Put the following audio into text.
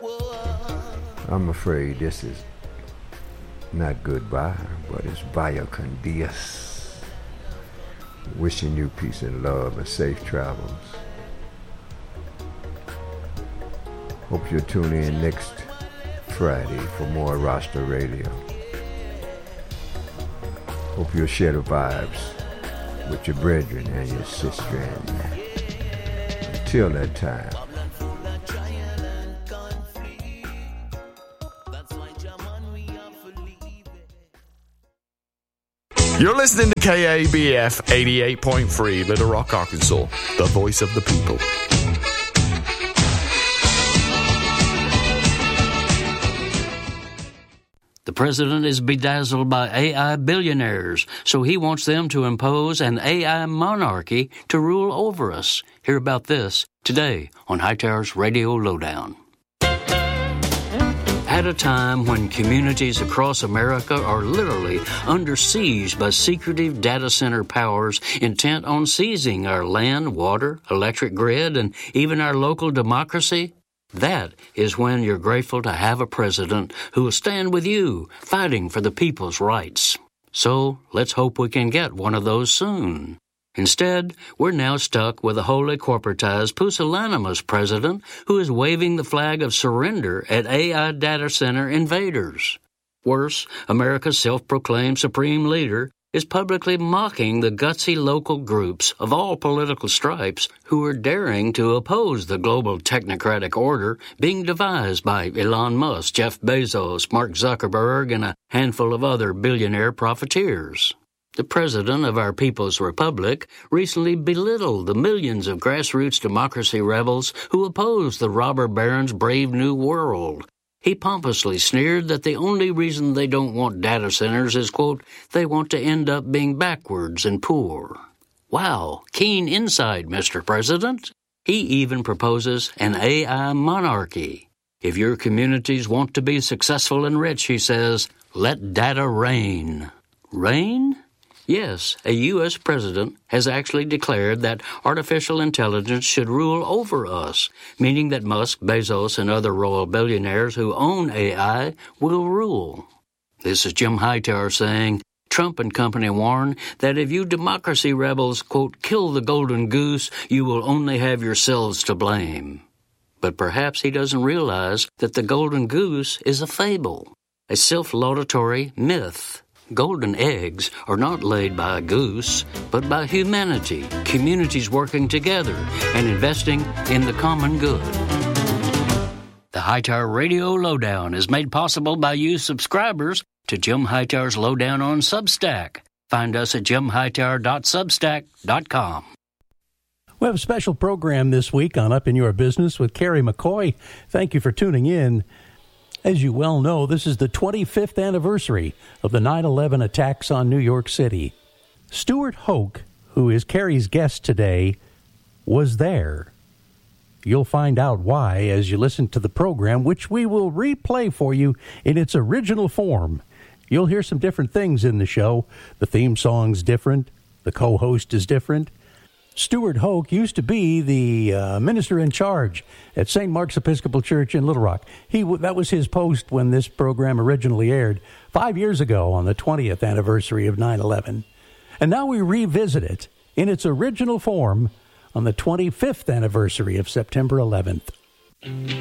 I'm afraid this is not goodbye, but it's via con Dios. Wishing you peace and love and safe travels. Hope you'll tune in next Friday for more Rasta Radio. Hope you'll share the vibes with your brethren and your sister. Until that time. You're listening to KABF 88.3 Little Rock, Arkansas, the voice of the people. The president is bedazzled by AI billionaires, so he wants them to impose an AI monarchy to rule over us. Hear about this today on Hightower's Radio Lowdown. At a time when communities across America are literally under siege by secretive data center powers intent on seizing our land, water, electric grid, and even our local democracy, that is when you're grateful to have a president who will stand with you, fighting for the people's rights. So let's hope we can get one of those soon. Instead, we're now stuck with a wholly corporatized, pusillanimous president who is waving the flag of surrender at AI data center invaders. Worse, America's self-proclaimed supreme leader is publicly mocking the gutsy local groups of all political stripes who are daring to oppose the global technocratic order being devised by Elon Musk, Jeff Bezos, Mark Zuckerberg, and a handful of other billionaire profiteers. The president of our People's Republic recently belittled the millions of grassroots democracy rebels who opposed the robber baron's brave new world. He pompously sneered that the only reason they don't want data centers is, quote, they want to end up being backwards and poor. Wow, keen insight, Mr. President. He even proposes an AI monarchy. If your communities want to be successful and rich, he says, let data reign. Reign? Yes, a U.S. president has actually declared that artificial intelligence should rule over us, meaning that Musk, Bezos, and other royal billionaires who own AI will rule. This is Jim Hightower saying, Trump and company warn that if you democracy rebels, quote, kill the golden goose, you will only have yourselves to blame. But perhaps he doesn't realize that the golden goose is a fable, a self-laudatory myth. Golden eggs are not laid by a goose, but by humanity, communities working together and investing in the common good. The Hightower Radio Lowdown is made possible by you subscribers to Jim Hightower's Lowdown on Substack. Find us at jimhightower.substack.com. We have a special program this week on Up in Your Business with Carrie McCoy. Thank you for tuning in. As you well know, this is the 25th anniversary of the 9/11 attacks on New York City. Stuart Hoke, who is Carrie's guest today, was there. You'll find out why as you listen to the program, which we will replay for you in its original form. You'll hear some different things in the show. The theme song's different. The co-host is different. Stuart Hoke used to be the minister in charge at St. Mark's Episcopal Church in Little Rock. That was his post when this program originally aired 5 years ago on the 20th anniversary of 9/11. And now we revisit it in its original form on the 25th anniversary of September 11th.